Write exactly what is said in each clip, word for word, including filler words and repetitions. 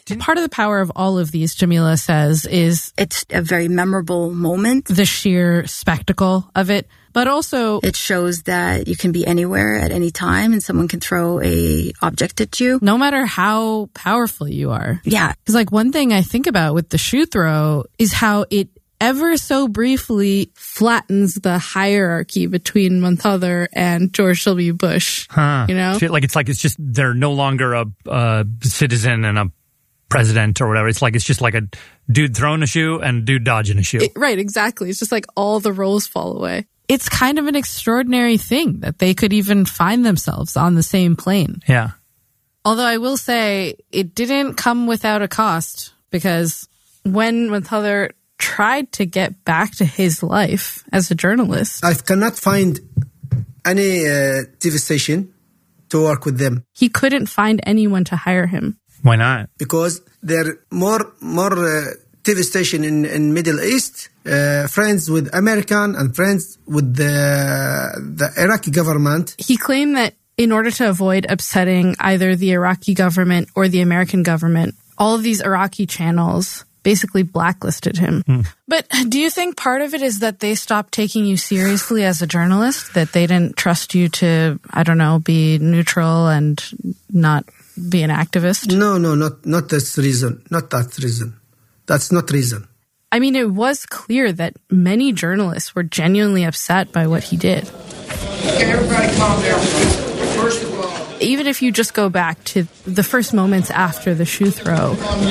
Part of the power of all of these, Jamila says, is it's a very memorable moment. The sheer spectacle of it, but also it shows that you can be anywhere at any time and someone can throw a object at you. No matter how powerful you are. Yeah. Because like one thing I think about with the shoe throw is how it ever so briefly flattens the hierarchy between Muntadhar and George W. Bush. Huh. You know? Like it's like it's just they're no longer a, a citizen and a president or whatever. It's like it's just like a dude throwing a shoe and a dude dodging a shoe. It, right, exactly. It's just like all the roles fall away. It's kind of an extraordinary thing that they could even find themselves on the same plane. Yeah. Although I will say it didn't come without a cost, because when Muntadhar tried to get back to his life as a journalist, I cannot find any uh, T V station to work with them. He couldn't find anyone to hire him. Why not? Because there are more more uh, T V station in in Middle East, uh, friends with American and friends with the the Iraqi government. He claimed that in order to avoid upsetting either the Iraqi government or the American government, all of these Iraqi channels basically blacklisted him. Mm. But do you think part of it is that they stopped taking you seriously as a journalist? That they didn't trust you to, I don't know, be neutral and not be an activist? No, no, not not this reason. Not that reason. That's not reason. I mean, it was clear that many journalists were genuinely upset by what he did. Okay, everybody calm down. First of all, even if you just go back to the first moments after the shoe throw,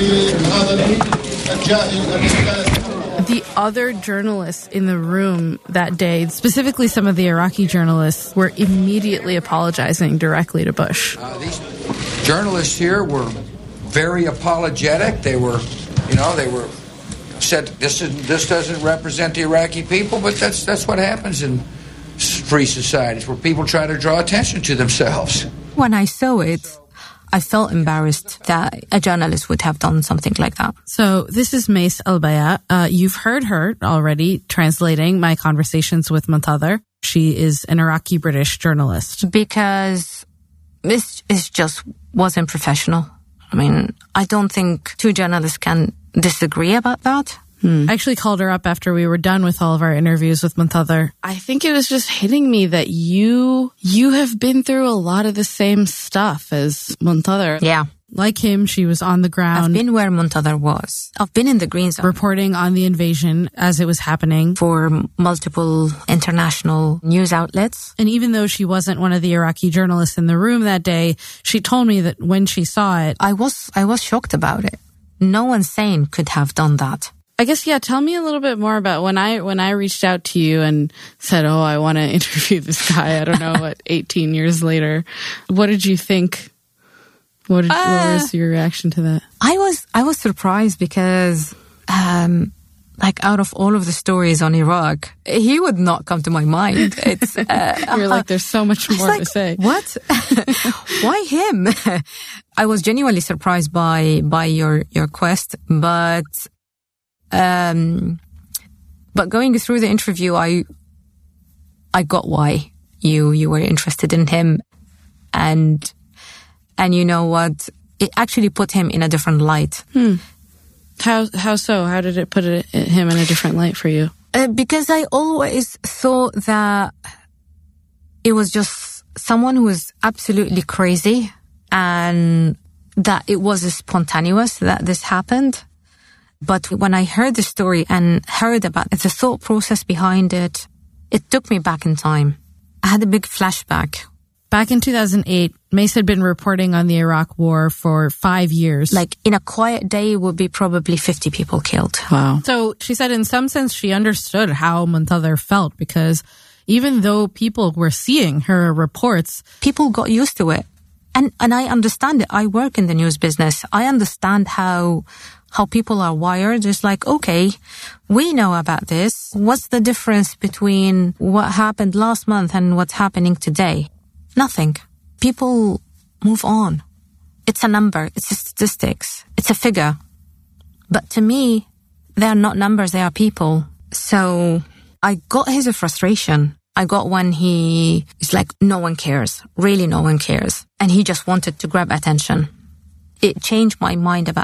the other journalists in the room that day, specifically some of the Iraqi journalists, were immediately apologizing directly to Bush. Uh, these journalists here were very apologetic. They were, you know, they were said this isn't, this doesn't represent the Iraqi people, but that's that's what happens in free societies where people try to draw attention to themselves. When I saw it, I felt embarrassed that a journalist would have done something like that. So this is Mace Al-Bayat. Uh, you've heard her already translating my conversations with Muntadhar. She is an Iraqi British journalist. Because this is just wasn't professional. I mean, I don't think two journalists can disagree about that. Hmm. I actually called her up after we were done with all of our interviews with Muntadhar. I think it was just hitting me that you you have been through a lot of the same stuff as Muntadhar. Yeah. Like him, she was on the ground. I've been where Muntadhar was. I've been in the green zone. Reporting on the invasion as it was happening. For multiple international news outlets. And even though she wasn't one of the Iraqi journalists in the room that day, she told me that when she saw it, I was I was shocked about it. No one sane could have done that. I guess, yeah, tell me a little bit more about when I when I reached out to you and said, oh, I want to interview this guy, I don't know, what, eighteen years later. What did you think? What, did, uh, what was your reaction to that? I was I was surprised because, um, like, out of all of the stories on Iraq, he would not come to my mind. It's uh, You're like, there's so much more like, to say. What? Why him? I was genuinely surprised by by your your quest, but. Um, but going through the interview, I, I got why you, you were interested in him. And, and you know what? It actually put him in a different light. Hmm. How, how so? How did it put it, him in a different light for you? Uh, because I always thought that it was just someone who was absolutely crazy and that it was spontaneous that this happened. But when I heard the story and heard about the thought process behind it, it took me back in time. I had a big flashback. Back in two thousand eight, Mace had been reporting on the Iraq War for five years. Like, in a quiet day would be probably fifty people killed. Wow. So she said in some sense she understood how Muntadhar felt because even though people were seeing her reports, people got used to it. And and I understand it. I work in the news business. I understand how how people are wired. It's like, okay, we know about this. What's the difference between what happened last month and what's happening today? Nothing. People move on. It's a number. It's a statistics. It's a figure. But to me, they are not numbers. They are people. So I got his frustration. I got when he is like, no one cares. Really, no one cares. And he just wanted to grab attention. It changed my mind about